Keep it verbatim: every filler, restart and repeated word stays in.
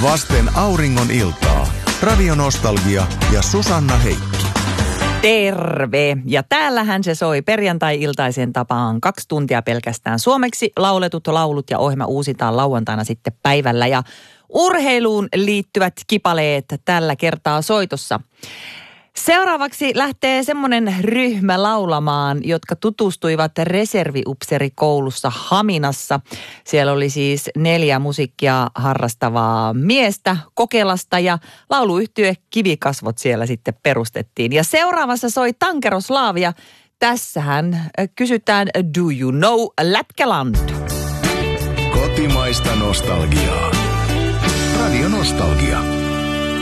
Vasten auringon iltaa. Radio Nostalgia ja Susanna Heikki. Terve! Ja täällähän se soi perjantai-iltaisen tapaan kaksi tuntia pelkästään suomeksi lauletut laulut ja ohjelma uusitaan lauantaina sitten päivällä. Ja urheiluun liittyvät kipaleet tällä kertaa soitossa. Seuraavaksi lähtee semmoinen ryhmä laulamaan, jotka tutustuivat reserviupseerikoulussa Haminassa. Siellä oli siis neljä musiikkia harrastavaa miestä Kokelasta ja lauluyhtye Kivikasvot siellä sitten perustettiin. Ja seuraavassa soi Tankeroslaavia. Tässähän kysytään Do you know Lätkäland? Kotimaista nostalgiaa. Radio Nostalgia.